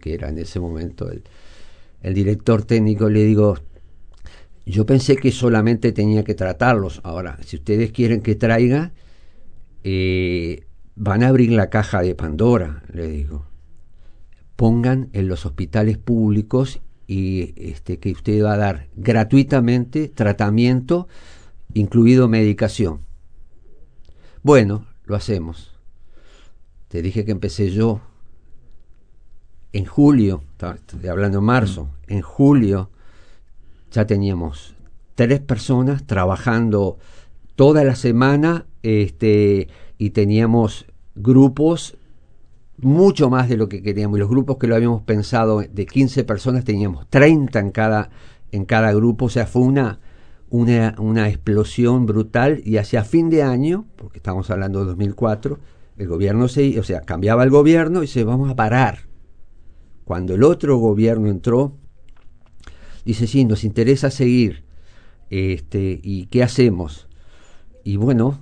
que era en ese momento el director técnico, le digo, yo pensé que solamente tenía que tratarlos. Ahora, si ustedes quieren que traiga, van a abrir la caja de Pandora, le digo. Pongan en los hospitales públicos y que usted va a dar gratuitamente tratamiento, incluido medicación. Bueno, lo hacemos. Te dije que empecé yo en julio, estoy hablando en marzo, en julio ya teníamos 3 personas trabajando toda la semana, y teníamos grupos mucho más de lo que queríamos, y los grupos que lo habíamos pensado de 15 personas teníamos 30 en cada grupo. O sea, fue una explosión brutal, y hacia fin de año, porque estamos hablando de 2004, el gobierno cambiaba el gobierno y se vamos a parar. Cuando el otro gobierno entró, dice, sí, nos interesa seguir, ¿y qué hacemos? Y bueno,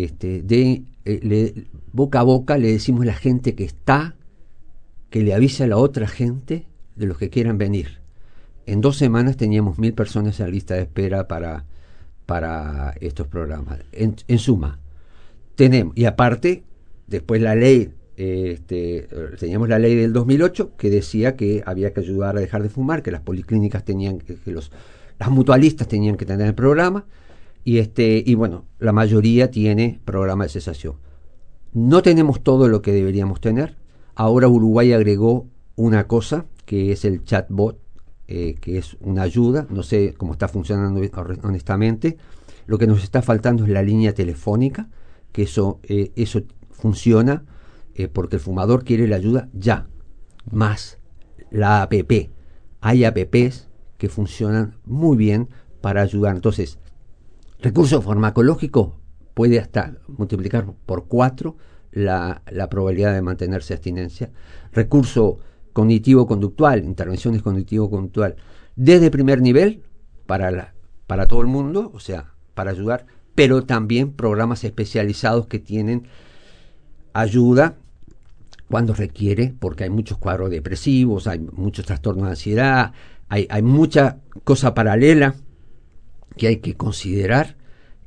boca a boca le decimos a la gente que le avise a la otra gente de los que quieran venir. En 2 semanas teníamos 1.000 personas en la lista de espera para estos programas. En suma, tenemos, y aparte, después la ley, teníamos la ley del 2008 que decía que había que ayudar a dejar de fumar, que las policlínicas tenían que las mutualistas tenían que tener el programa, y bueno, la mayoría tiene programa de cesación. No tenemos todo lo que deberíamos tener. Ahora Uruguay agregó una cosa que es el chatbot, que es una ayuda. No sé cómo está funcionando honestamente. Lo que nos está faltando es la línea telefónica, que eso funciona, porque el fumador quiere la ayuda ya, más la APP. Hay APPs que funcionan muy bien para ayudar. Entonces, recurso farmacológico puede hasta multiplicar por 4 la probabilidad de mantenerse abstinencia. Recurso cognitivo-conductual, intervenciones cognitivo-conductual, desde primer nivel para todo el mundo, o sea, para ayudar, pero también programas especializados que tienen ayuda cuando requiere, porque hay muchos cuadros depresivos, hay muchos trastornos de ansiedad, hay mucha cosa paralela que hay que considerar,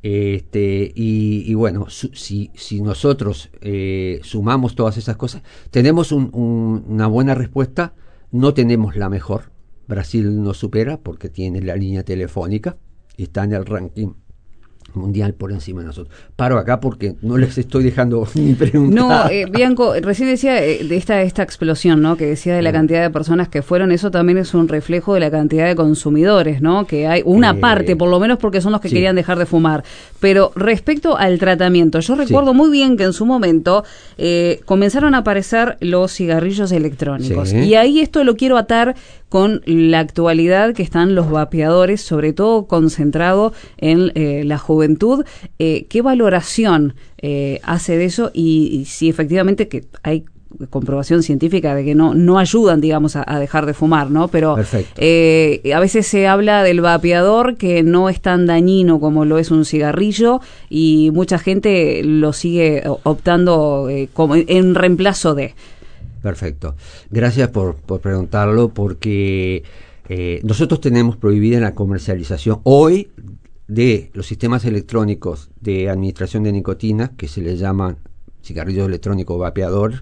y bueno, si nosotros sumamos todas esas cosas, tenemos una buena respuesta. No tenemos la mejor. Brasil nos supera porque tiene la línea telefónica y está en el ranking mundial por encima de nosotros. Paro acá porque no les estoy dejando ni preguntar. No, Bianco, recién decía de esta explosión, ¿no? Que decía de la cantidad de personas que fueron. Eso también es un reflejo de la cantidad de consumidores, ¿no? Que hay una parte, por lo menos, porque son los que querían dejar de fumar. Pero respecto al tratamiento, yo recuerdo muy bien que en su momento comenzaron a aparecer los cigarrillos electrónicos. Y ahí esto lo quiero atar con la actualidad, que están los vapeadores, sobre todo concentrado en la juventud. ¿Qué valoración hace de eso? Y si efectivamente que hay comprobación científica de que no ayudan, digamos, a dejar de fumar, ¿no? Pero a veces se habla del vapeador, que no es tan dañino como lo es un cigarrillo, y mucha gente lo sigue optando como en reemplazo de... Perfecto. Gracias por preguntarlo, porque nosotros tenemos prohibida la comercialización hoy de los sistemas electrónicos de administración de nicotina, que se les llaman cigarrillos electrónicos vapeador,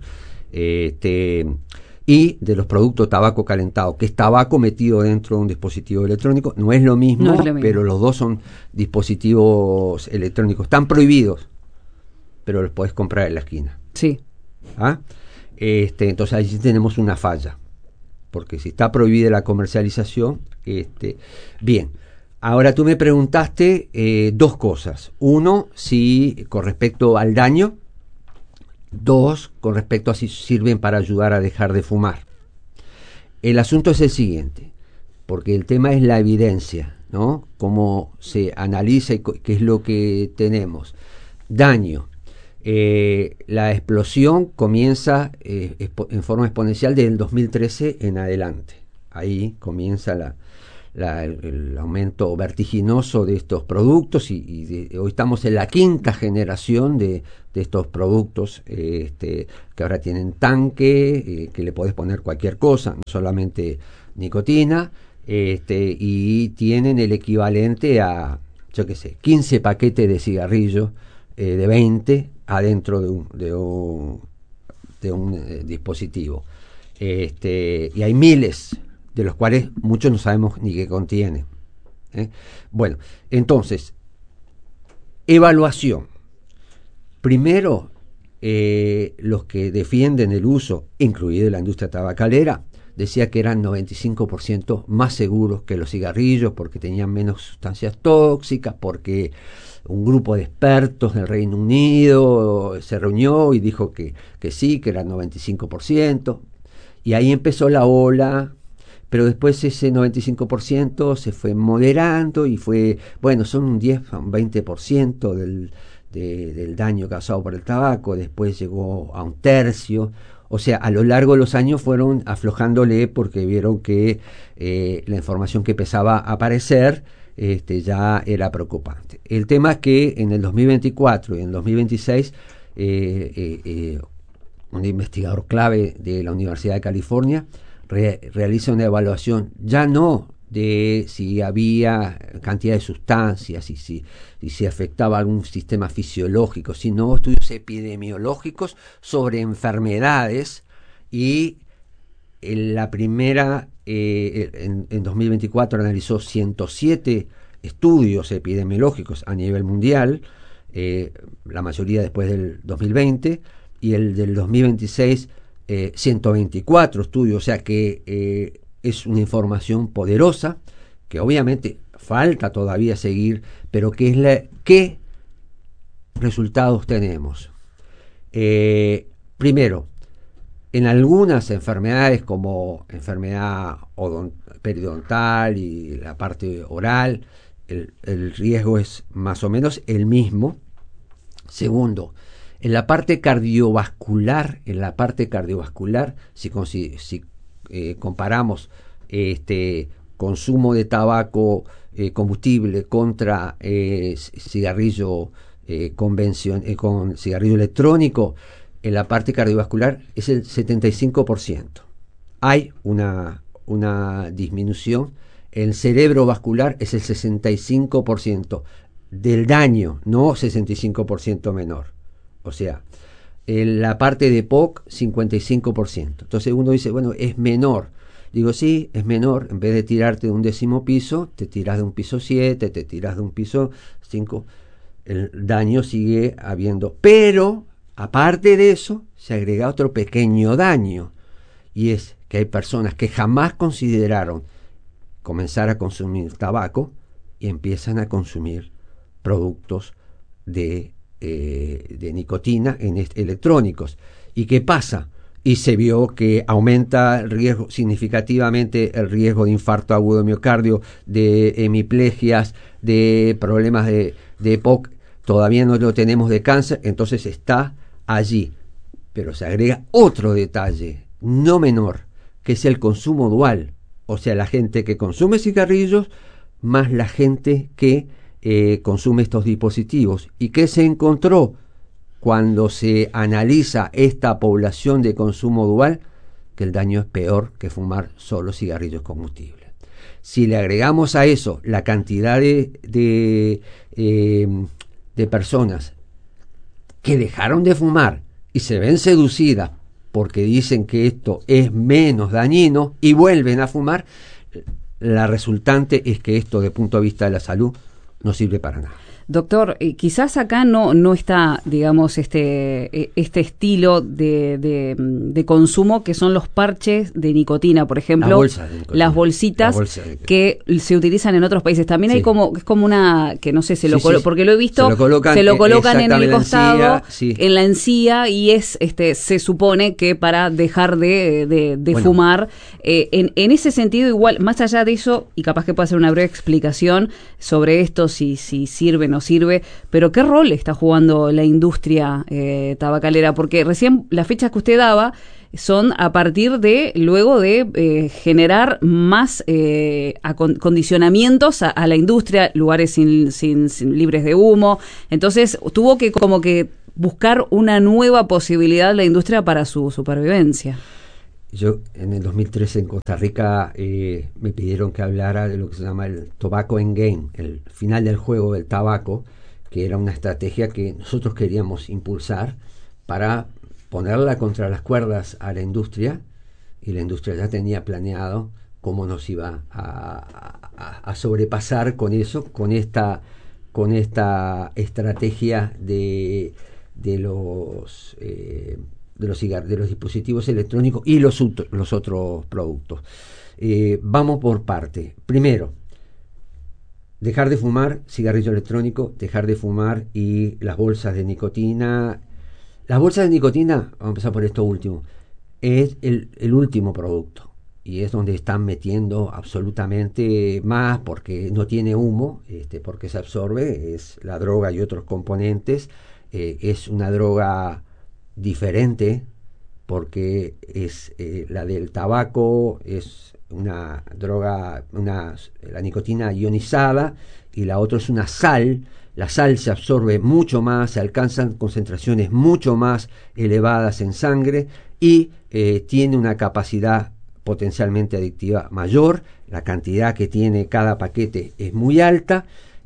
y de los productos tabaco calentado, que es tabaco metido dentro de un dispositivo electrónico. No es lo mismo, pero los dos son dispositivos electrónicos. Están prohibidos, pero los podés comprar en la esquina. Sí. ¿Ah? Entonces ahí sí tenemos una falla, porque si está prohibida la comercialización, bien. Ahora tú me preguntaste 2 cosas. 1, si con respecto al daño. 2, con respecto a si sirven para ayudar a dejar de fumar. El asunto es el siguiente, porque el tema es la evidencia, ¿no? Cómo se analiza y qué es lo que tenemos. Daño. La explosión comienza en forma exponencial desde el 2013 en adelante. Ahí comienza el aumento vertiginoso de estos productos y hoy estamos en la 5ª generación de estos productos que ahora tienen tanque, que le podés poner cualquier cosa, no solamente nicotina, y tienen el equivalente a, yo qué sé, 15 paquetes de cigarrillos de 20 adentro de un dispositivo. Y hay miles, de los cuales muchos no sabemos ni qué contiene. Bueno, entonces, evaluación. Primero, los que defienden el uso, incluida la industria tabacalera, decía que eran 95% más seguros que los cigarrillos porque tenían menos sustancias tóxicas, porque un grupo de expertos del Reino Unido se reunió y dijo que sí, que eran 95%, y ahí empezó la ola, pero después ese 95% se fue moderando y fue, bueno, son un 10 a un 20% del daño causado por el tabaco, después llegó a un tercio. O sea, a lo largo de los años fueron aflojándole porque vieron que la información que empezaba a aparecer ya era preocupante. El tema es que en el 2024 y en el 2026 un investigador clave de la Universidad de California realiza una evaluación ya no de si había cantidad de sustancias y si afectaba algún sistema fisiológico, sino estudios epidemiológicos sobre enfermedades, y la primera en 2024 analizó 107 estudios epidemiológicos a nivel mundial, la mayoría después del 2020, y el del 2026 124 estudios, o sea que es una información poderosa que obviamente falta todavía seguir, pero ¿qué resultados tenemos? Primero, en algunas enfermedades como enfermedad periodontal y la parte oral, el riesgo es más o menos el mismo. Segundo, en la parte cardiovascular, si comparamos consumo de tabaco combustible contra cigarrillo con cigarrillo electrónico, en la parte cardiovascular es el 75%. Hay una disminución. El cerebro vascular es el 65% del daño, no 65% menor. O sea, en la parte de POC, 55%. Entonces uno dice, bueno, es menor. Digo, sí, es menor. En vez de tirarte de un 10º piso, te tiras de un piso 7, te tiras de un piso 5. El daño sigue habiendo. Pero, aparte de eso, se agrega otro pequeño daño. Y es que hay personas que jamás consideraron comenzar a consumir tabaco y empiezan a consumir productos de nicotina electrónicos. ¿Y qué pasa? Y se vio que aumenta el riesgo significativamente, el riesgo de infarto agudo de miocardio, de hemiplegias, de problemas de EPOC. Todavía no lo tenemos de cáncer, entonces está allí. Pero se agrega otro detalle, no menor, que es el consumo dual. O sea, la gente que consume cigarrillos más la gente que consume estos dispositivos. ¿Y qué se encontró cuando se analiza esta población de consumo dual? Que el daño es peor que fumar solo cigarrillos combustibles. Si le agregamos a eso la cantidad de personas que dejaron de fumar y se ven seducidas porque dicen que esto es menos dañino y vuelven a fumar, la resultante es que esto, de punto de vista de la salud, no sirve para nada. Doctor, quizás acá no está, digamos, este estilo de consumo que son los parches de nicotina, por ejemplo, las bolsitas que se utilizan en otros países. También hay es como una, que no sé, porque lo he visto, se lo colocan en el costado, en la encía, y se supone que para dejar de fumar. En ese sentido, igual, más allá de eso, y capaz que pueda hacer una breve explicación sobre esto, si sirve o no sirve, pero ¿qué rol está jugando la industria tabacalera? Porque recién las fechas que usted daba son a partir de, luego de generar más condicionamientos a la industria, lugares sin libres de humo. Entonces tuvo que como que buscar una nueva posibilidad la industria para su supervivencia. Yo en el 2013 en Costa Rica me pidieron que hablara de lo que se llama el tobacco endgame, el final del juego del tabaco, que era una estrategia que nosotros queríamos impulsar para ponerla contra las cuerdas a la industria, y la industria ya tenía planeado cómo nos iba a sobrepasar con eso, con esta estrategia de los dispositivos electrónicos y los otros productos. Vamos por parte. Primero, dejar de fumar cigarrillo electrónico, dejar de fumar y las bolsas de nicotina. Las bolsas de nicotina, vamos a empezar por esto último, es el último producto y es donde están metiendo absolutamente más, porque no tiene humo, porque se absorbe, es la droga y otros componentes. Es una droga diferente porque es la del tabaco, es una droga, la nicotina ionizada, y la otra es una sal. La sal se absorbe mucho más, se alcanzan concentraciones mucho más elevadas en sangre y tiene una capacidad potencialmente adictiva mayor. La cantidad que tiene cada paquete es muy alta.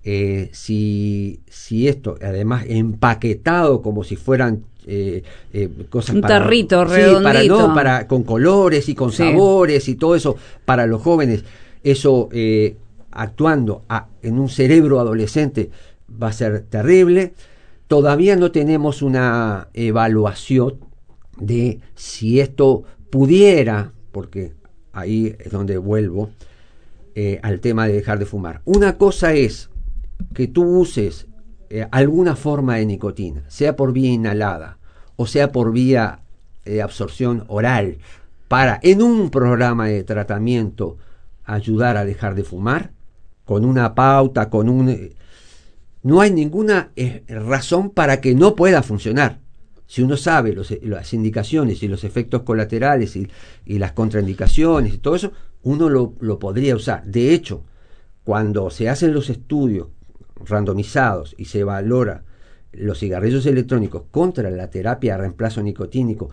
Si esto, además empaquetado como si fueran cosas un para, tarrito redondito, con colores y con sabores y todo eso para los jóvenes, eso actuando en un cerebro adolescente va a ser terrible. Todavía no tenemos una evaluación de si esto pudiera, porque ahí es donde vuelvo al tema de dejar de fumar. Una cosa es que tú uses alguna forma de nicotina, sea por vía inhalada o sea por vía de absorción oral, para en un programa de tratamiento ayudar a dejar de fumar, con una pauta, no hay ninguna razón para que no pueda funcionar. Si uno sabe las indicaciones y los efectos colaterales y las contraindicaciones y todo eso, uno lo podría usar. De hecho, cuando se hacen los estudios randomizados y se valora los cigarrillos electrónicos contra la terapia de reemplazo nicotínico,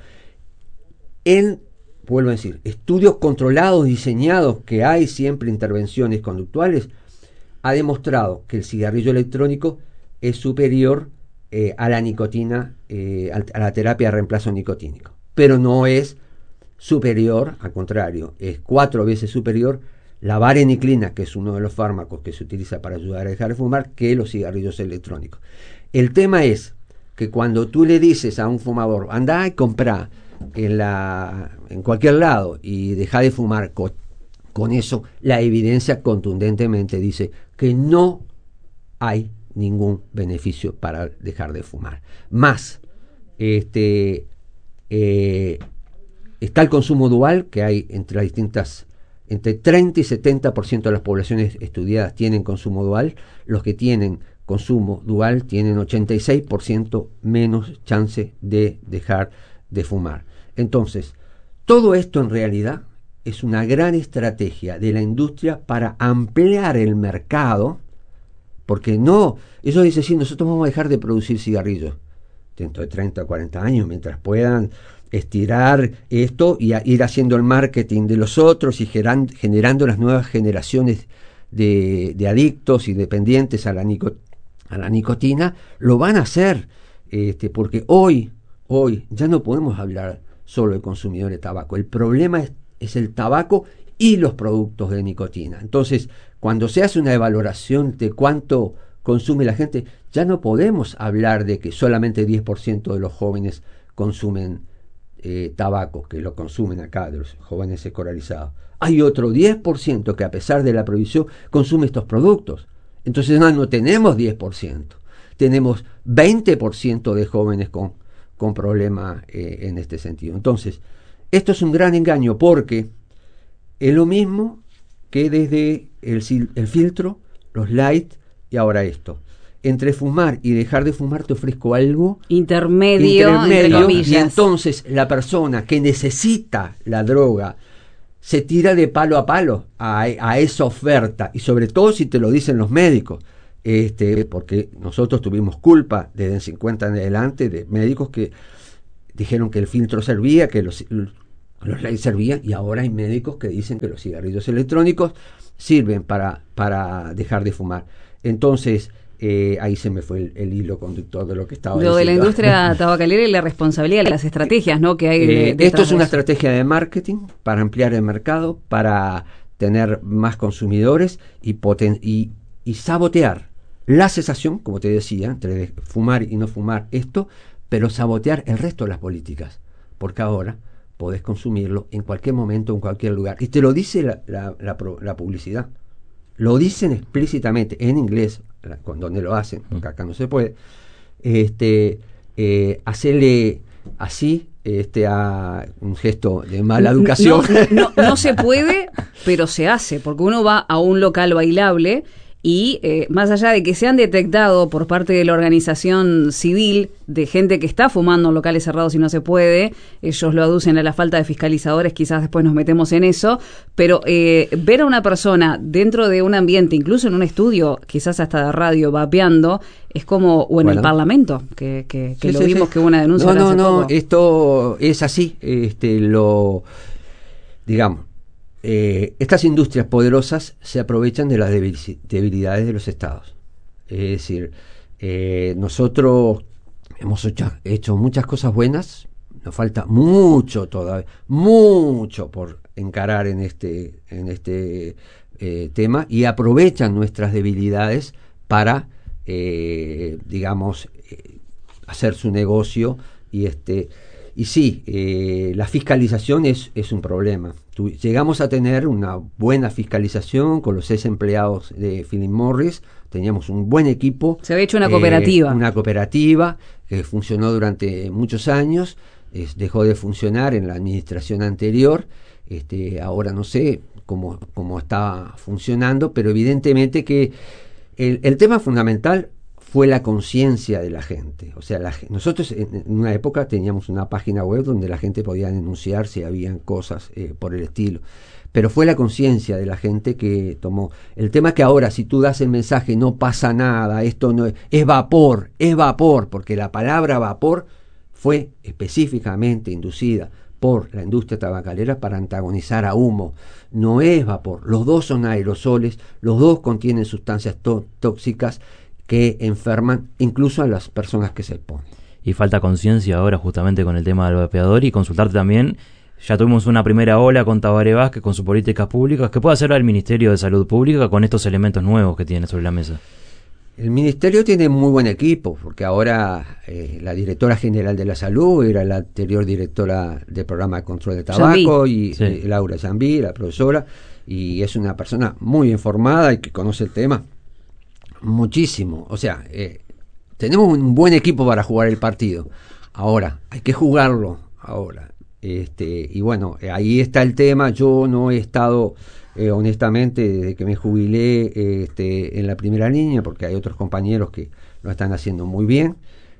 vuelvo a decir, estudios controlados, diseñados, que hay siempre intervenciones conductuales, ha demostrado que el cigarrillo electrónico es superior a la nicotina, a la terapia de reemplazo nicotínico, pero no es superior, al contrario, es 4 veces superior la vareniclina, que es uno de los fármacos que se utiliza para ayudar a dejar de fumar, que los cigarrillos electrónicos. El tema es que cuando tú le dices a un fumador, anda y comprá en cualquier lado y deja de fumar, con eso la evidencia contundentemente dice que no hay ningún beneficio para dejar de fumar. Más, está el consumo dual, que hay entre 30 y 70% de las poblaciones estudiadas tienen consumo dual. Los que tienen consumo dual tienen 86% menos chance de dejar de fumar. Entonces, todo esto en realidad es una gran estrategia de la industria para ampliar el mercado, porque ellos dicen, sí, nosotros vamos a dejar de producir cigarrillos dentro de 30 o 40 años, mientras puedan estirar esto y ir haciendo el marketing de los otros y generando las nuevas generaciones de adictos y dependientes a la nicotina, lo van a hacer, porque hoy ya no podemos hablar solo del consumidor de tabaco. El problema es el tabaco y los productos de nicotina. Entonces, cuando se hace una evaluación de cuánto consume la gente, ya no podemos hablar de que solamente 10% de los jóvenes consumen tabaco, que lo consumen acá, de los jóvenes escolarizados. Hay otro 10% que, a pesar de la prohibición, consume estos productos. Entonces no tenemos 10%, tenemos 20% de jóvenes con problemas en este sentido. Entonces, esto es un gran engaño, porque es lo mismo que desde el filtro, los light y ahora esto. entre fumar y dejar de fumar te ofrezco algo intermedio entre comillas. Y entonces la persona que necesita la droga se tira de palo a palo a esa oferta, y sobre todo si te lo dicen los médicos, porque nosotros tuvimos culpa desde el 50 en adelante de médicos que dijeron que el filtro servía, que los lights servían, y ahora hay médicos que dicen que los cigarrillos electrónicos sirven para dejar de fumar. Entonces, ahí se me fue el hilo conductor de lo que estaba diciendo. Lo de la industria tabacalera y la responsabilidad de las estrategias, ¿no?, que hay esto es una estrategia de marketing para ampliar el mercado, para tener más consumidores y sabotear la cesación, como te decía, entre fumar y no fumar pero sabotear el resto de las políticas, porque ahora podés consumirlo en cualquier momento, en cualquier lugar. Y te lo dice la publicidad. Lo dicen explícitamente, en inglés, donde lo hacen, porque acá no se puede. Hacerle así, a un gesto de mala educación. No se puede, pero se hace, porque uno va a un local bailable y más allá de que se han detectado por parte de la organización civil de gente que está fumando en locales cerrados y no se puede, ellos lo aducen a la falta de fiscalizadores, quizás después nos metemos en eso, pero ver a una persona dentro de un ambiente, incluso en un estudio, quizás hasta de radio, vapeando, es como, o en el Parlamento, que sí, lo vimos, que hubo una denuncia. No, esto es así, digamos. Estas industrias poderosas se aprovechan de las debilidades de los estados. Es decir, nosotros hemos hecho muchas cosas buenas, nos falta mucho todavía, mucho por encarar en este tema, y aprovechan nuestras debilidades para, hacer su negocio. Y sí, la fiscalización es un problema. Llegamos a tener una buena fiscalización con los 6 empleados de Philip Morris, teníamos un buen equipo. Se había hecho una cooperativa. Una cooperativa que funcionó durante muchos años, dejó de funcionar en la administración anterior, ahora no sé cómo está funcionando, pero evidentemente que el tema fundamental fue la conciencia de la gente. O sea, nosotros en una época teníamos una página web donde la gente podía denunciar si habían cosas por el estilo, pero fue la conciencia de la gente que tomó el tema. Que ahora, si tú das el mensaje, no pasa nada, esto no es vapor, porque la palabra vapor fue específicamente inducida por la industria tabacalera para antagonizar a humo. No es vapor, los dos son aerosoles, los dos contienen sustancias tóxicas que enferman incluso a las personas que se exponen. Y falta conciencia ahora justamente con el tema del vapeador, y consultarte también, ya tuvimos una primera ola con Tabaré Vázquez con sus políticas públicas. ¿Qué puede hacer el Ministerio de Salud Pública con estos elementos nuevos que tiene sobre la mesa? El Ministerio tiene muy buen equipo, porque ahora la directora general de la salud era la anterior directora del programa de control de tabaco, Laura Jambí, la profesora, y es una persona muy informada y que conoce el tema muchísimo. O sea, tenemos un buen equipo para jugar el partido. Ahora, hay que jugarlo ahora. Y bueno, ahí está el tema. Yo no he estado, honestamente, desde que me jubilé en la primera línea, porque hay otros compañeros que lo están haciendo muy bien.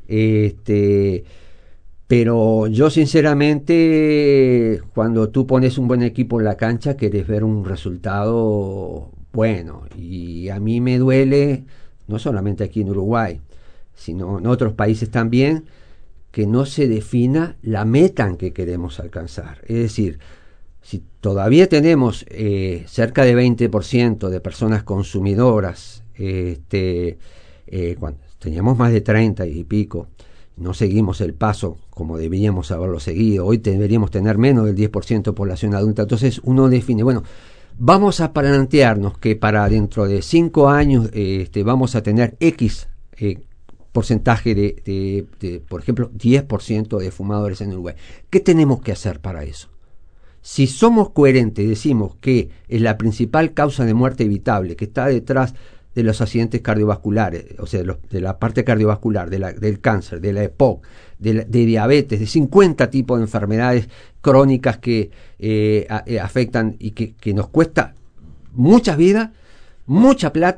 Pero yo sinceramente, cuando tú pones un buen equipo en la cancha, querés ver un resultado bueno, y a mí me duele, no solamente aquí en Uruguay, sino en otros países también, que no se defina la meta en que queremos alcanzar. Es decir, si todavía tenemos cerca de 20% de personas consumidoras, cuando teníamos más de 30 y pico, no seguimos el paso como deberíamos haberlo seguido. Hoy deberíamos tener menos del 10% de población adulta. Entonces uno define, bueno, vamos a plantearnos que para dentro de 5 años vamos a tener X porcentaje de, por ejemplo, 10% de fumadores en Uruguay. ¿Qué tenemos que hacer para eso? Si somos coherentes, decimos que es la principal causa de muerte evitable, que está detrás de los accidentes cardiovasculares, o sea, de la parte cardiovascular, del cáncer, de la EPOC, de diabetes, de 50 tipos de enfermedades crónicas que afectan y que nos cuesta muchas vidas, mucha plata,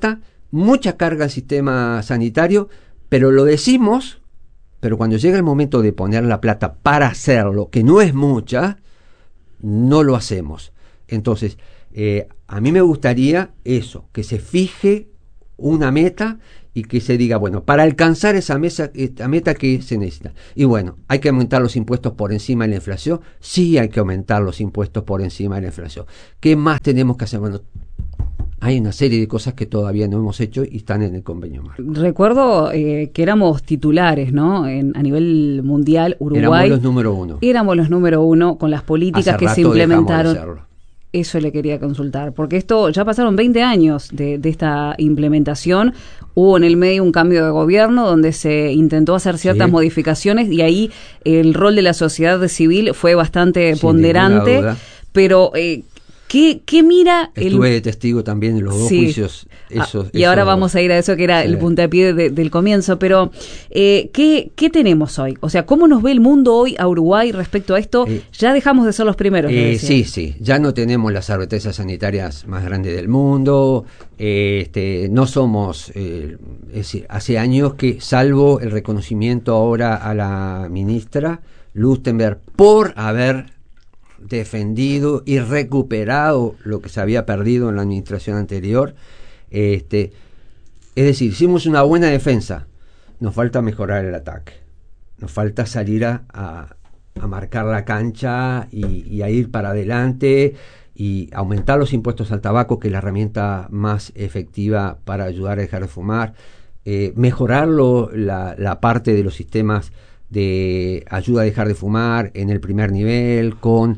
mucha carga al sistema sanitario, pero lo decimos, pero cuando llega el momento de poner la plata para hacerlo, que no es mucha, no lo hacemos. Entonces, a mí me gustaría eso, que se fije una meta y que se diga, bueno, para alcanzar esta meta, ¿qué se necesita? Y bueno, ¿hay que aumentar los impuestos por encima de la inflación? Sí, hay que aumentar los impuestos por encima de la inflación. ¿Qué más tenemos que hacer? Bueno, hay una serie de cosas que todavía no hemos hecho y están en el convenio marco. Recuerdo que éramos titulares, ¿no? A nivel mundial, Uruguay. Éramos los número uno. Éramos los número uno con las políticas Hace que rato se implementaron. dejamos de serlo. Eso le quería consultar, porque esto ya pasaron 20 años de esta implementación. Hubo en el medio un cambio de gobierno donde se intentó hacer ciertas modificaciones y ahí el rol de la sociedad civil fue bastante ponderante. Pero ¿qué mira? Estuve de testigo también en los dos juicios. Y ahora vamos a ir a eso que era el puntapié del comienzo. Pero ¿qué tenemos hoy? O sea, ¿cómo nos ve el mundo hoy a Uruguay respecto a esto? Ya dejamos de ser los primeros. Sí. Ya no tenemos las certezas sanitarias más grandes del mundo. No somos... es decir, hace años que, salvo el reconocimiento ahora a la ministra Lustenberg por haber defendido y recuperado lo que se había perdido en la administración anterior, es decir, hicimos una buena defensa, nos falta mejorar el ataque, nos falta salir a marcar la cancha y a ir para adelante y aumentar los impuestos al tabaco, que es la herramienta más efectiva para ayudar a dejar de fumar, mejorar la parte de los sistemas de ayuda a dejar de fumar en el primer nivel, con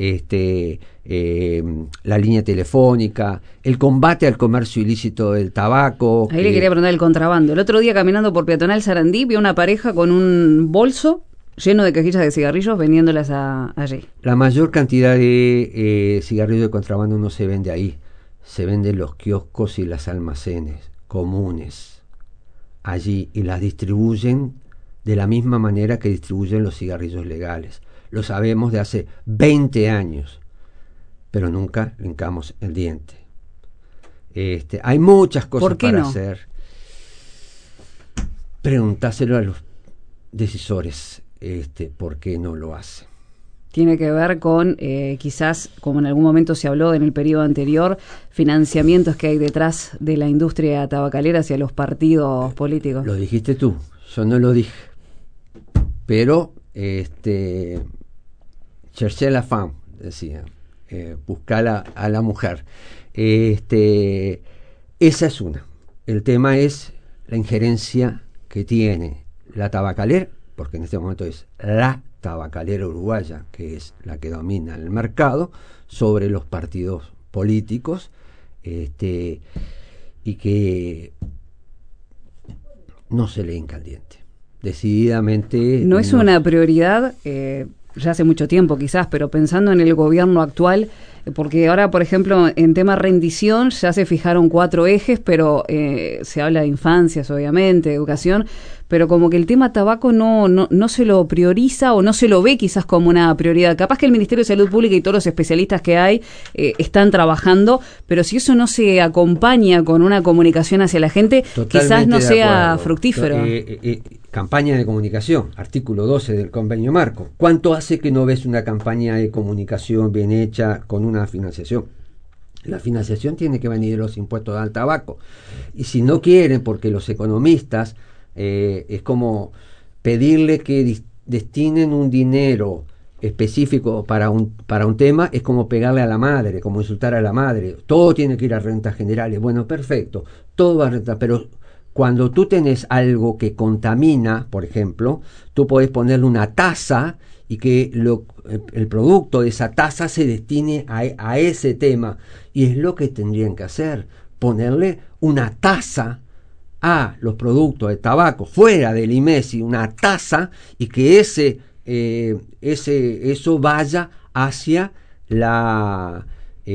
la línea telefónica, el combate al comercio ilícito del tabaco. Ahí le quería preguntar el contrabando. El otro día, caminando por Peatonal Sarandí, vi una pareja con un bolso lleno de cajitas de cigarrillos vendiéndolas allí. La mayor cantidad de cigarrillos de contrabando no se vende ahí, se vende en los kioscos y los almacenes comunes allí, y las distribuyen de la misma manera que distribuyen los cigarrillos legales. Lo sabemos de hace 20 años, pero nunca hincamos el diente. Hay muchas cosas para hacer. Preguntáselo a los decisores, por qué no lo hacen. Tiene que ver con, quizás, como en algún momento se habló en el periodo anterior, financiamientos que hay detrás de la industria tabacalera hacia los partidos políticos. Lo dijiste tú, yo no lo dije. Pero, cherchez la femme, decía, buscar a la mujer. Esa es una. El tema es la injerencia que tiene la tabacalera, porque en este momento es la tabacalera uruguaya, que es la que domina el mercado, sobre los partidos políticos, y que no se le hinca el diente. Decididamente... No es una prioridad, ya hace mucho tiempo quizás, pero pensando en el gobierno actual, porque ahora, por ejemplo, en tema rendición ya se fijaron 4 ejes, pero se habla de infancias, obviamente, educación, pero como que el tema tabaco no se lo prioriza o no se lo ve quizás como una prioridad. Capaz que el Ministerio de Salud Pública y todos los especialistas que hay están trabajando, pero si eso no se acompaña con una comunicación hacia la gente, totalmente quizás no sea fructífero. Campaña de comunicación, artículo 12 del convenio marco. ¿Cuánto hace que no ves una campaña de comunicación bien hecha con una financiación? La financiación tiene que venir de los impuestos al tabaco. Y si no quieren, porque los economistas, es como pedirle que destinen un dinero específico para un tema, es como pegarle a la madre, como insultar a la madre. Todo tiene que ir a rentas generales. Bueno, perfecto, todo va a rentas, pero cuando tú tenés algo que contamina, por ejemplo, tú podés ponerle una tasa y que el producto de esa tasa se destine a ese tema. Y es lo que tendrían que hacer, ponerle una tasa a los productos de tabaco fuera del IMESI, una tasa, y que eso vaya hacia la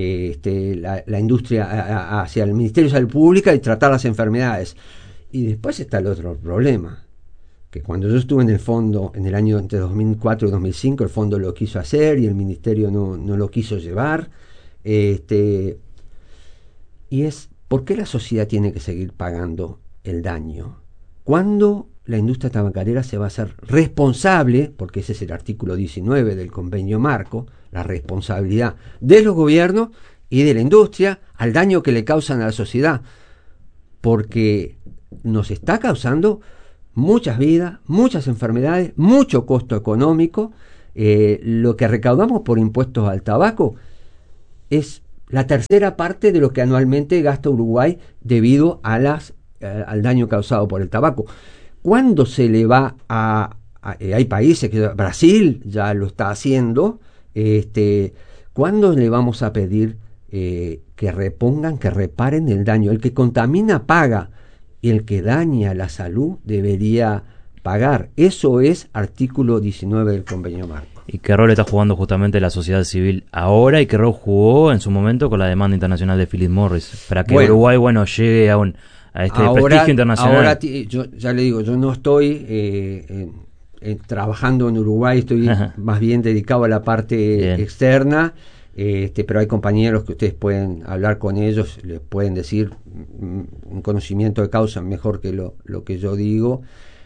industria, hacia el Ministerio de Salud Pública, y tratar las enfermedades. Y después está el otro problema, que cuando yo estuve en el fondo en el año entre 2004 y 2005, el fondo lo quiso hacer y el ministerio no lo quiso llevar, y es ¿por qué la sociedad tiene que seguir pagando el daño? ¿Cuándo la industria tabacalera se va a hacer responsable, porque ese es el artículo 19 del convenio marco, la responsabilidad de los gobiernos y de la industria al daño que le causan a la sociedad? Porque nos está causando muchas vidas, muchas enfermedades, mucho costo económico. Lo que recaudamos por impuestos al tabaco es la tercera parte de lo que anualmente gasta Uruguay debido a al daño causado por el tabaco. ¿Cuándo se le va hay países que Brasil ya lo está haciendo, ¿cuándo le vamos a pedir que repongan, que reparen el daño? El que contamina paga y el que daña la salud debería pagar. Eso es artículo 19 del convenio marco. ¿Y qué rol está jugando justamente la sociedad civil ahora y qué rol jugó en su momento con la demanda internacional de Philip Morris para que Uruguay llegue a este prestigio internacional? Ahora, yo ya le digo, yo no estoy trabajando en Uruguay, estoy más bien dedicado a la parte externa, pero hay compañeros que ustedes pueden hablar con ellos, les pueden decir un conocimiento de causa mejor que lo que yo digo,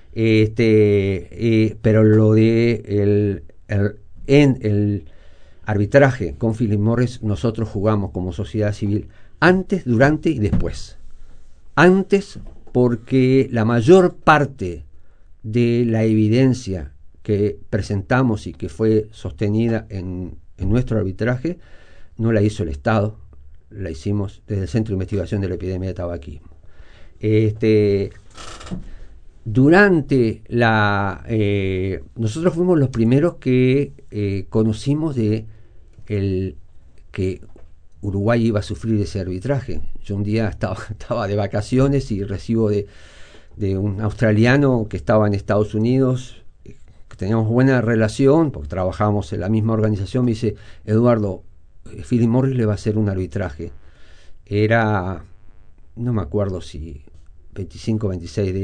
pero lo de en el arbitraje con Philip Morris nosotros jugamos como sociedad civil antes, durante y después. Antes, porque la mayor parte de la evidencia que presentamos y que fue sostenida en nuestro arbitraje no la hizo el Estado, la hicimos desde el Centro de Investigación de la Epidemia de Tabaquismo. Durante nosotros fuimos los primeros que conocimos de que Uruguay iba a sufrir ese arbitraje. Yo un día estaba de vacaciones y recibo de un australiano que estaba en Estados Unidos, que teníamos buena relación, porque trabajábamos en la misma organización, me dice: Eduardo, Philip Morris le va a hacer un arbitraje. Era, no me acuerdo si 25 o 26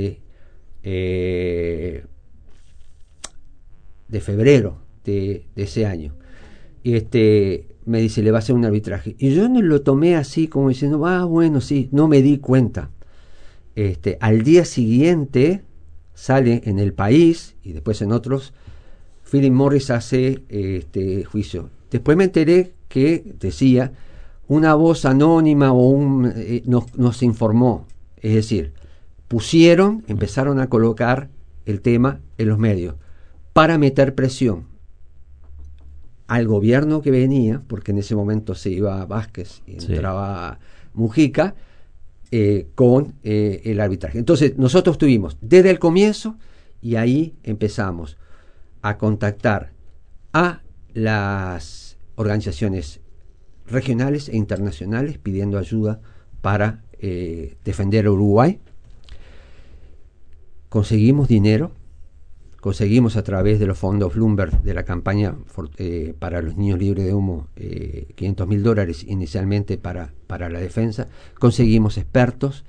de febrero de ese año. Me dice, le va a hacer un arbitraje. Y yo no lo tomé así como diciendo, bueno, sí, no me di cuenta. Al día siguiente sale en El País y después en otros, Philip Morris hace juicio. Después me enteré que decía, una voz anónima nos informó, es decir, empezaron a colocar el tema en los medios para meter presión al gobierno que venía, porque en ese momento se iba Vázquez y entraba Mujica, con el arbitraje. Entonces nosotros tuvimos desde el comienzo, y ahí empezamos a contactar a las organizaciones regionales e internacionales pidiendo ayuda para defender a Uruguay. Conseguimos dinero, conseguimos a través de los fondos Bloomberg de la campaña para los niños libres de humo $500.000 inicialmente para la defensa. Conseguimos expertos,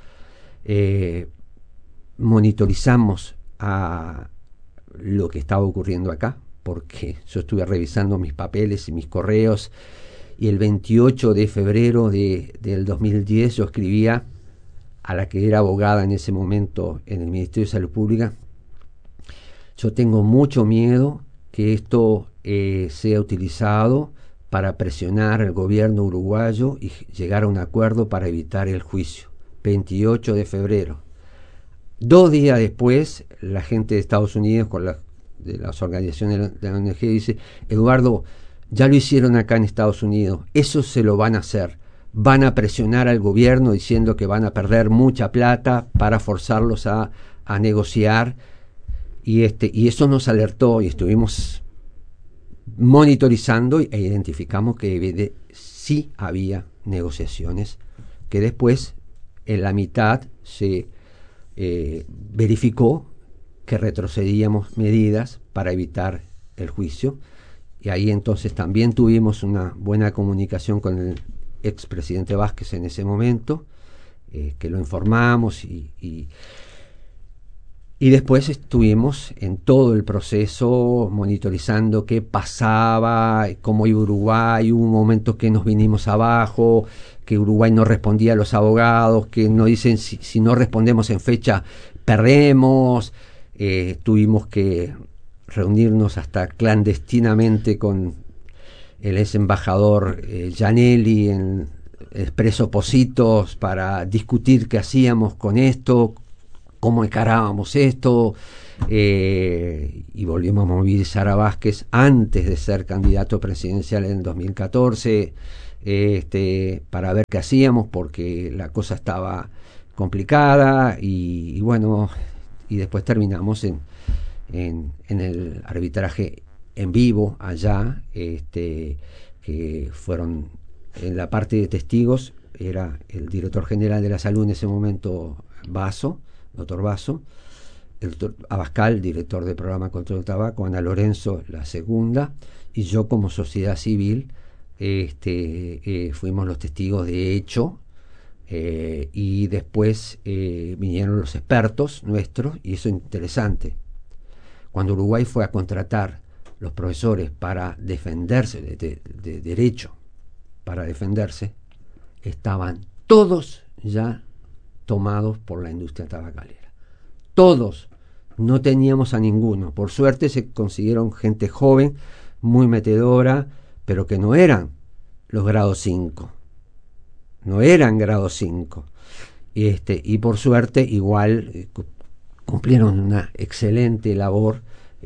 monitorizamos a lo que estaba ocurriendo acá, porque yo estuve revisando mis papeles y mis correos, y el 28 de febrero del 2010 yo escribía a la que era abogada en ese momento en el Ministerio de Salud Pública: yo tengo mucho miedo que esto sea utilizado para presionar al gobierno uruguayo y llegar a un acuerdo para evitar el juicio. 28 de febrero. 2 días después, la gente de Estados Unidos, de las organizaciones de la ONG, dice: Eduardo, ya lo hicieron acá en Estados Unidos, eso se lo van a hacer. Van a presionar al gobierno diciendo que van a perder mucha plata para forzarlos a negociar. Y eso nos alertó y estuvimos monitorizando e identificamos que sí había negociaciones, que después en la mitad se verificó que retrocedíamos medidas para evitar el juicio, y ahí entonces también tuvimos una buena comunicación con el expresidente Vázquez en ese momento, que lo informamos y Y después estuvimos en todo el proceso monitorizando qué pasaba, cómo iba Uruguay. Hubo un momento que nos vinimos abajo, que Uruguay no respondía a los abogados, que nos dicen si no respondemos en fecha, perdemos. Tuvimos que reunirnos hasta clandestinamente con el ex embajador Gianelli en Expreso Positos para discutir qué hacíamos con esto, cómo encarábamos esto, y volvimos a movilizar a Vázquez antes de ser candidato presidencial en 2014, para ver qué hacíamos, porque la cosa estaba complicada, y bueno, y después terminamos en el arbitraje en vivo allá, que fueron en la parte de testigos, era el director general de la salud en ese momento, doctor Basso, el doctor Abascal, director del programa Control del Tabaco, Ana Lorenzo, la segunda, y yo como sociedad civil, fuimos los testigos de hecho, y después vinieron los expertos nuestros, y eso es interesante. Cuando Uruguay fue a contratar los profesores para defenderse, de derecho, para defenderse, estaban todos ya tomados por la industria tabacalera. Todos. No teníamos a ninguno. Por suerte se consiguieron gente joven, muy metedora, pero que no eran los grados 5. No eran grados 5. Y por suerte igual cumplieron una excelente labor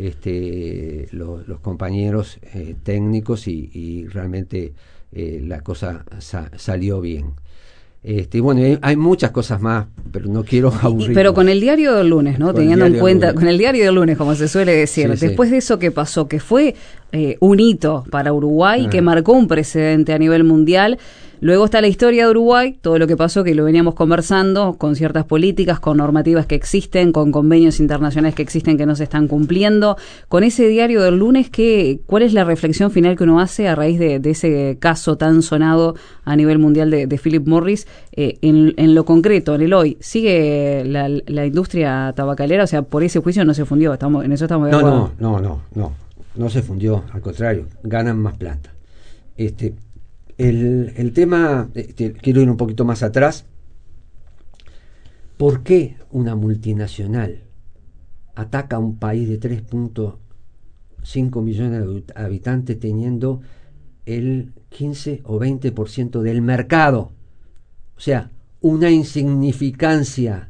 los compañeros técnicos, y realmente la cosa salió bien. Bueno, hay muchas cosas más, pero no quiero aburrir. Pero con el diario del lunes, ¿no? Teniendo en cuenta, con el diario del lunes, como se suele decir, sí, después de eso que pasó, que fue un hito para Uruguay, que marcó un precedente a nivel mundial. Luego está la historia de Uruguay, todo lo que pasó, que lo veníamos conversando, con ciertas políticas, con normativas que existen, con convenios internacionales que existen que no se están cumpliendo. Con ese diario del lunes, ¿cuál es la reflexión final que uno hace a raíz de ese caso tan sonado a nivel mundial de Philip Morris? En lo concreto, en el hoy, ¿sigue la industria tabacalera? O sea, por ese juicio no se fundió, en eso estamos de acuerdo. No se fundió, al contrario, ganan más plata. El tema, quiero ir un poquito más atrás. ¿Por qué una multinacional ataca a un país de 3.5 millones de habitantes teniendo el 15 o 20% del mercado? O sea, una insignificancia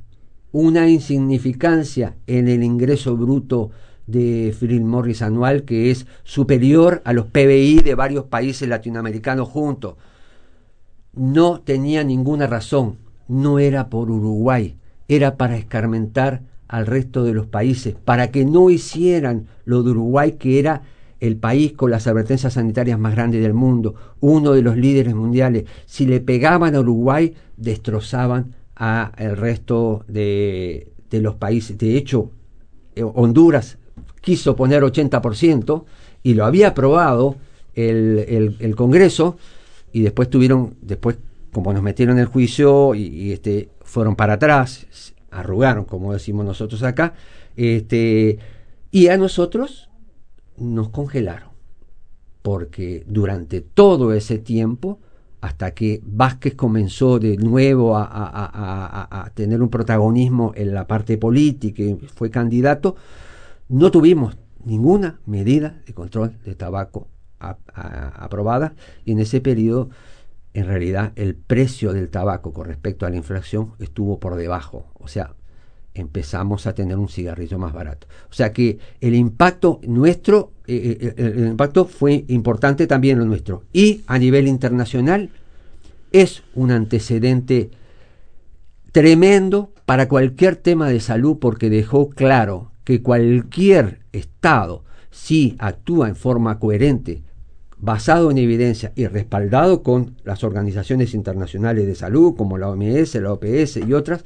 en el ingreso bruto de Philip Morris anual, que es superior a los PBI de varios países latinoamericanos juntos. No tenía ninguna razón, no era por Uruguay, era para escarmentar al resto de los países, para que no hicieran lo de Uruguay, que era el país con las advertencias sanitarias más grandes del mundo, uno de los líderes mundiales. Si le pegaban a Uruguay, destrozaban al resto de los países. De hecho, Honduras quiso poner 80% y lo había aprobado el Congreso, y después como nos metieron en el juicio y fueron para atrás, arrugaron, como decimos nosotros acá, y a nosotros nos congelaron, porque durante todo ese tiempo, hasta que Vázquez comenzó de nuevo a tener un protagonismo en la parte política y fue candidato, no tuvimos ninguna medida de control de tabaco aprobada, y en ese periodo en realidad el precio del tabaco con respecto a la inflación estuvo por debajo, o sea, empezamos a tener un cigarrillo más barato. O sea que el impacto nuestro, el impacto fue importante también lo nuestro, y a nivel internacional es un antecedente tremendo para cualquier tema de salud, porque dejó claro que cualquier Estado, si actúa en forma coherente, basado en evidencia y respaldado con las organizaciones internacionales de salud, como la OMS, la OPS y otras,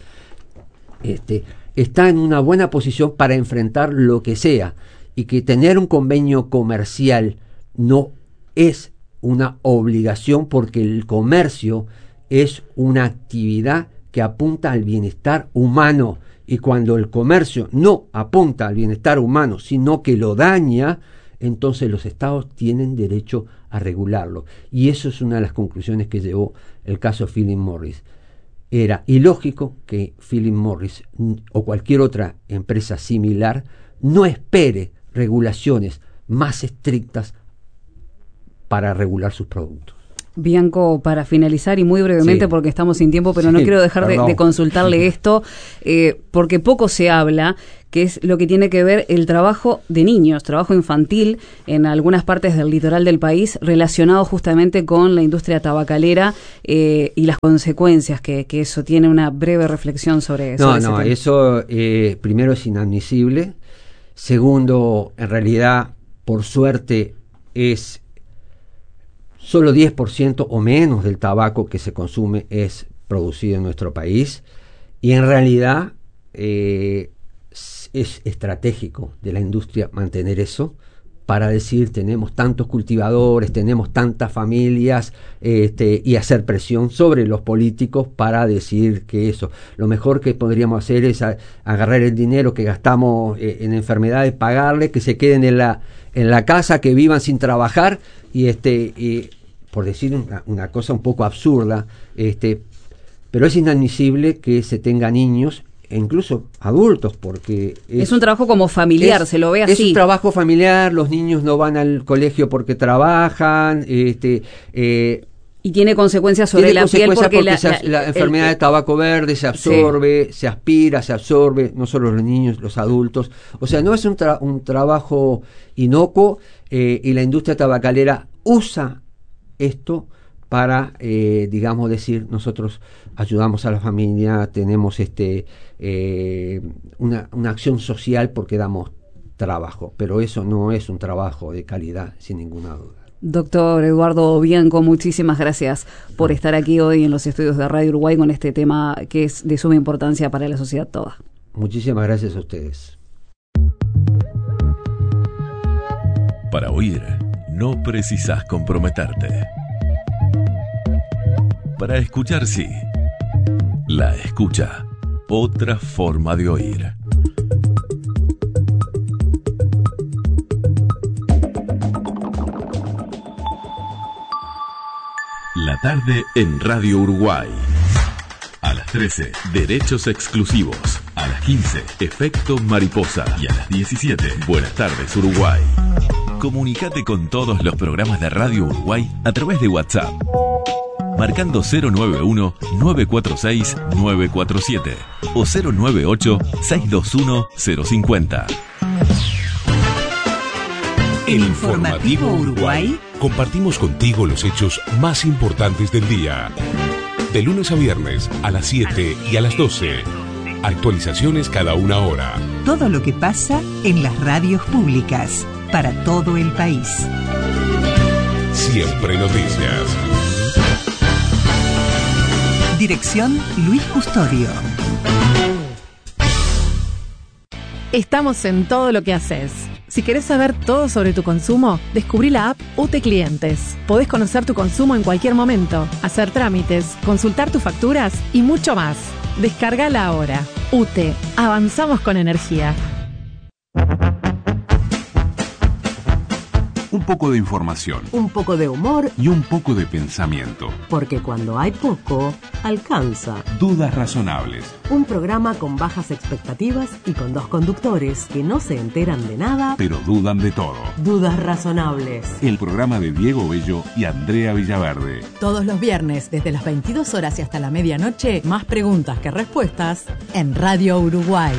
está en una buena posición para enfrentar lo que sea, y que tener un convenio comercial no es una obligación, porque el comercio es una actividad que apunta al bienestar humano, Y cuando el comercio no apunta al bienestar humano, sino que lo daña, entonces los estados tienen derecho a regularlo. Y eso es una de las conclusiones que llevó el caso Philip Morris. Era ilógico que Philip Morris o cualquier otra empresa similar no espere regulaciones más estrictas para regular sus productos. Bianco, para finalizar y muy brevemente, sí, porque estamos sin tiempo, pero sí, no quiero dejar de consultarle esto, porque poco se habla, que es lo que tiene que ver el trabajo de niños, trabajo infantil en algunas partes del litoral del país, relacionado justamente con la industria tabacalera y las consecuencias que eso tiene. Una breve reflexión sobre eso. No, eso primero es inadmisible. Segundo, en realidad, por suerte, es solo 10% o menos del tabaco que se consume es producido en nuestro país, y en realidad es estratégico de la industria mantener eso para decir tenemos tantos cultivadores, tenemos tantas familias, y hacer presión sobre los políticos para decir que eso. Lo mejor que podríamos hacer es agarrar el dinero que gastamos en enfermedades, pagarle, que se queden en la casa, que vivan sin trabajar, y por decir una cosa un poco absurda, pero es inadmisible que se tenga niños e incluso adultos, porque es un trabajo como familiar, se lo ve así. Es un trabajo familiar, los niños no van al colegio porque trabajan, y tiene consecuencias sobre la piel porque la enfermedad de tabaco verde se absorbe, sí, se aspira, se absorbe, no solo los niños, los adultos. O sea, no es un trabajo inocuo, y la industria tabacalera usa esto para, digamos, decir, nosotros ayudamos a la familia, tenemos una acción social porque damos trabajo, pero eso no es un trabajo de calidad, sin ninguna duda. Doctor Eduardo Bianco, muchísimas gracias por estar aquí hoy en los estudios de Radio Uruguay con este tema que es de suma importancia para la sociedad toda. Muchísimas gracias a ustedes. Para oír, no precisas comprometerte. Para escuchar, sí. La escucha, otra forma de oír. La tarde en Radio Uruguay. A las 13, derechos exclusivos. A las 15, efecto mariposa. Y a las 17, buenas tardes Uruguay. Comunicate con todos los programas de Radio Uruguay a través de WhatsApp, marcando 091-946-947 o 098-621-050. En Informativo Uruguay compartimos contigo los hechos más importantes del día. De lunes a viernes a las 7 y a las 12. Actualizaciones cada una hora. Todo lo que pasa en las radios públicas para todo el país. Siempre noticias. Dirección Luis Custodio. Estamos en todo lo que haces. Si querés saber todo sobre tu consumo, descubrí la app UTE Clientes. Podés conocer tu consumo en cualquier momento, hacer trámites, consultar tus facturas y mucho más. Descárgala ahora. UTE, avanzamos con energía. Un poco de información, un poco de humor y un poco de pensamiento. Porque cuando hay poco, alcanza. Dudas razonables. Un programa con bajas expectativas y con dos conductores que no se enteran de nada, pero dudan de todo. Dudas razonables. El programa de Diego Bello y Andrea Villaverde. Todos los viernes, desde las 22 horas y hasta la medianoche, más preguntas que respuestas en Radio Uruguay.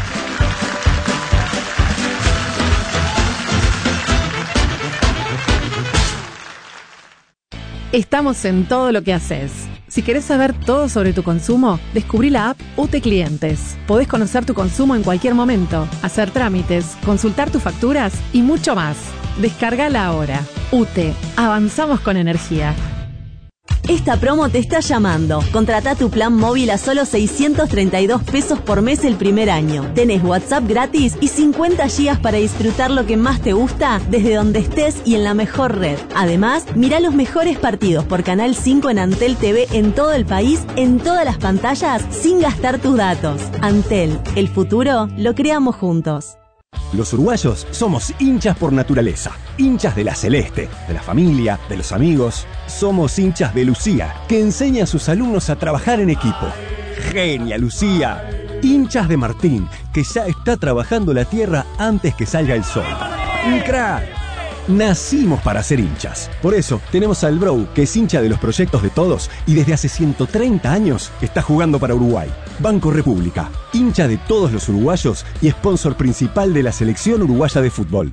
Estamos en todo lo que haces. Si querés saber todo sobre tu consumo, descubrí la app UTE Clientes. Podés conocer tu consumo en cualquier momento, hacer trámites, consultar tus facturas y mucho más. Descárgala ahora. UTE, avanzamos con energía. Esta promo te está llamando. Contratá tu plan móvil a solo 632 pesos por mes el primer año. Tenés WhatsApp gratis y 50 gigas para disfrutar lo que más te gusta desde donde estés y en la mejor red. Además, mirá los mejores partidos por Canal 5 en Antel TV en todo el país, en todas las pantallas, sin gastar tus datos. Antel, el futuro lo creamos juntos. Los uruguayos somos hinchas por naturaleza, hinchas de la Celeste, de la familia, de los amigos. Somos hinchas de Lucía, que enseña a sus alumnos a trabajar en equipo. ¡Genia, Lucía! Hinchas de Martín, que ya está trabajando la tierra antes que salga el sol. ¡Un crack! Nacimos para ser hinchas. Por eso tenemos al Bro, que es hincha de los proyectos de todos y desde hace 130 años está jugando para Uruguay. Banco República, hincha de todos los uruguayos y sponsor principal de la selección uruguaya de fútbol.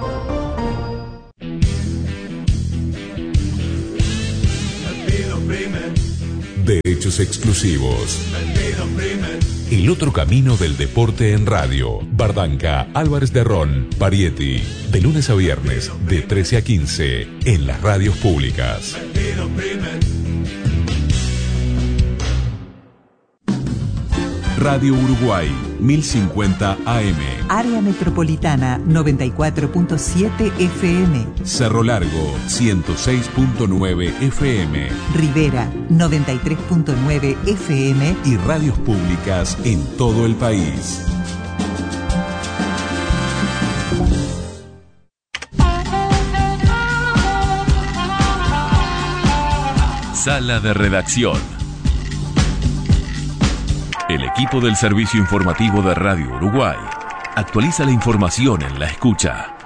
Derechos exclusivos. El otro camino del deporte en radio. Bardanca, Álvarez de Ron, Parietti. De lunes a viernes, de 13 a 15, en las radios públicas. Radio Uruguay, 1050 AM. Área Metropolitana, 94.7 FM. Cerro Largo, 106.9 FM. Rivera, 93.9 FM. Y radios públicas en todo el país. Sala de redacción. El equipo del Servicio Informativo de Radio Uruguay actualiza la información en la escucha.